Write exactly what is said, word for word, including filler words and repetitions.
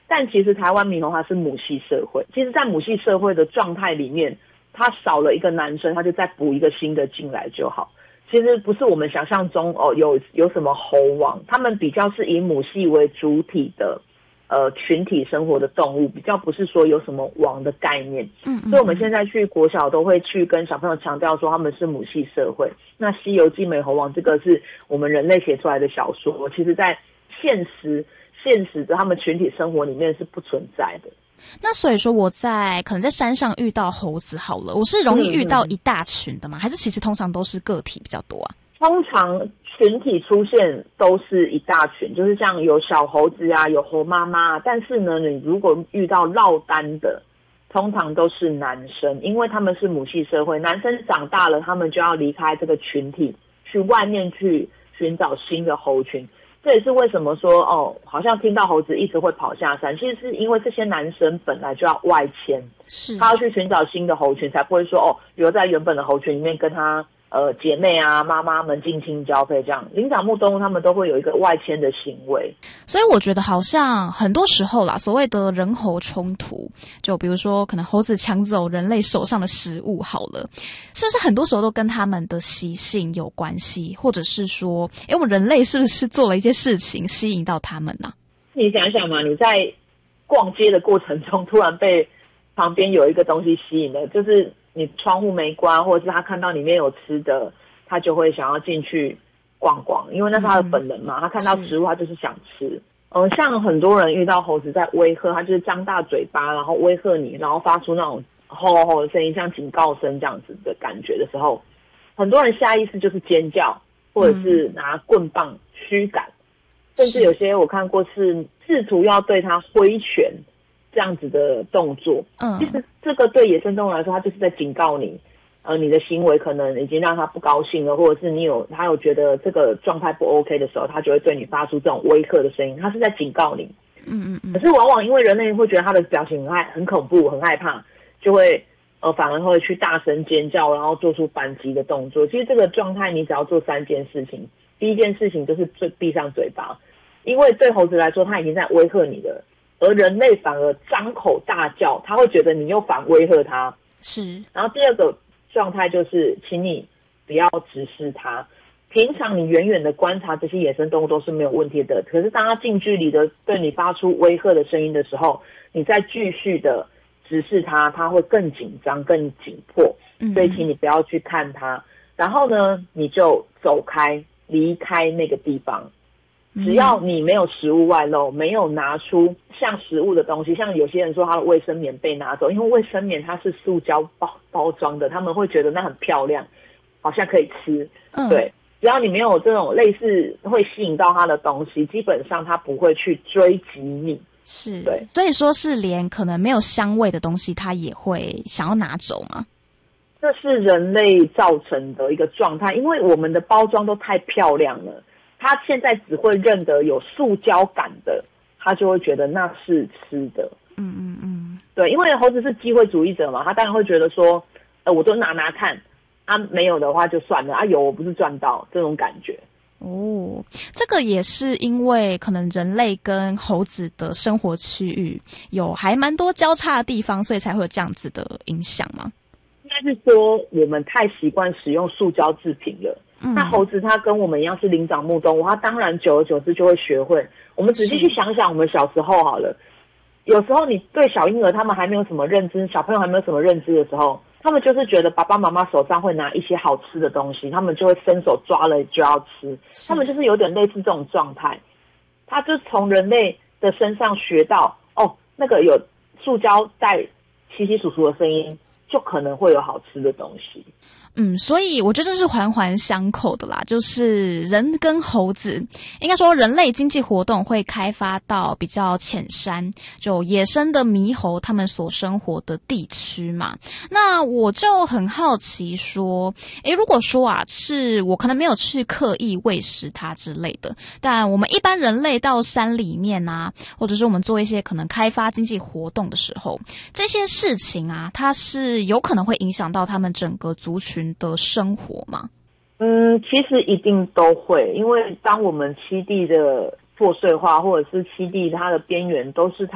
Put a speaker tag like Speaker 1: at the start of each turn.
Speaker 1: 但其实台湾猕猴它是母系社会，其实在母系社会的状态里面，它少了一个男生，它就再补一个新的进来就好。其实不是我们想象中哦，有有什么猴王，他们比较是以母系为主体的呃群体生活的动物，比较不是说有什么王的概念。嗯, 嗯, 嗯，所以我们现在去国小都会去跟小朋友强调说他们是母系社会。那《西游记》美猴王这个是我们人类写出来的小说，其实在现实现实的他们群体生活里面是不存在的。
Speaker 2: 那所以说我在可能在山上遇到猴子好了，我是容易遇到一大群的吗？嗯嗯，还是其实通常都是个体比较多啊？
Speaker 1: 通常群体出现都是一大群，就是像有小猴子啊，有猴妈妈，但是呢，你如果遇到落单的，通常都是男生，因为他们是母系社会，男生长大了，他们就要离开这个群体，去外面去寻找新的猴群。这也是为什么说哦，好像听到猴子一直会跑下山，其实是因为这些男生本来就要外迁，是他要去寻找新的猴群，才不会说哦留在原本的猴群里面跟他呃姐妹啊妈妈们近亲交配这样。灵长目动物他们都会有一个外迁的行为，
Speaker 2: 所以我觉得好像很多时候啦，所谓的人猴冲突，就比如说可能猴子抢走人类手上的食物好了，是不是很多时候都跟他们的习性有关系，或者是说诶我们人类是不是做了一些事情吸引到他们呢？
Speaker 1: 你想想嘛，你在逛街的过程中突然被旁边有一个东西吸引了，就是你窗户没关，或者是他看到里面有吃的，他就会想要进去逛逛，因为那是他的本能嘛，嗯、他看到食物他就是想吃。嗯，像很多人遇到猴子在威吓，他就是张大嘴巴，然后威吓你，然后发出那种吼吼吼的声音，像警告声这样子的感觉的时候，很多人下意识就是尖叫，或者是拿棍棒驱赶，甚至有些我看过是试图要对他挥拳这样子的动作。嗯，其实这个对野生动物来说，他就是在警告你，呃，你的行为可能已经让他不高兴了，或者是你有他有觉得这个状态不 OK 的时候，他就会对你发出这种威吓的声音，他是在警告你。嗯嗯嗯。可是往往因为人类会觉得他的表情很害很恐怖、很害怕，就会呃反而会去大声尖叫，然后做出反击的动作。其实这个状态你只要做三件事情，第一件事情就是嘴闭上嘴巴，因为对猴子来说，他已经在威吓你了。而人类反而张口大叫，他会觉得你又反威吓他。是。然后第二个状态就是，请你不要直视他。平常你远远的观察这些野生动物都是没有问题的，可是当他近距离的对你发出威吓的声音的时候，你再继续的直视他，他会更紧张、更紧迫。所以请你不要去看他。然后呢，你就走开，离开那个地方。只要你没有食物外露，没有拿出像食物的东西，像有些人说他的卫生棉被拿走，因为卫生棉它是塑胶包包装的，他们会觉得那很漂亮，好像可以吃。嗯，对，只要你没有这种类似会吸引到他的东西，基本上他不会去追击你。
Speaker 2: 是，对，所以说是连可能没有香味的东西，他也会想要拿走吗？
Speaker 1: 这是人类造成的一个状态，因为我们的包装都太漂亮了。他现在只会认得有塑胶感的，他就会觉得那是吃的。嗯嗯嗯，对，因为猴子是机会主义者嘛，他当然会觉得说，呃，我都拿拿看，啊，没有的话就算了，啊，有我不是赚到这种感觉。
Speaker 2: 哦，这个也是因为可能人类跟猴子的生活区域有还蛮多交叉的地方，所以才会有这样子的影响吗？
Speaker 1: 应该是说我们太习惯使用塑胶制品了。嗯、那猴子它跟我们一样是灵长目动物，它当然久而久之就会学会。我们仔细去想想我们小时候好了，有时候你对小婴儿他们还没有什么认知，小朋友还没有什么认知的时候，他们就是觉得爸爸妈妈手上会拿一些好吃的东西，他们就会伸手抓了就要吃，他们就是有点类似这种状态。他就从人类的身上学到，哦，那个有塑胶袋稀稀疏疏的声音，就可能会有好吃的东西。
Speaker 2: 嗯，所以我觉得这是环环相扣的啦，就是人跟猴子，应该说人类经济活动会开发到比较浅山，就野生的猕猴他们所生活的地区嘛。那我就很好奇说，诶，如果说啊，是我可能没有去刻意喂食它之类的，但我们一般人类到山里面啊，或者是我们做一些可能开发经济活动的时候，这些事情啊，它是有可能会影响到他们整个族群的生活吗？
Speaker 1: 嗯，其实一定都会，因为当我们栖地的破碎化，或者是栖地它的边缘都是